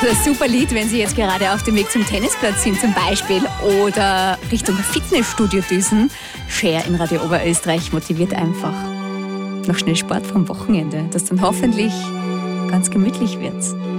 ein super Lied, wenn Sie jetzt gerade auf dem Weg zum Tennisplatz sind zum Beispiel oder Richtung Fitnessstudio düsen. Cher in Radio Oberösterreich motiviert einfach. Noch schnell Sport vom Wochenende, das dann hoffentlich ganz gemütlich wird.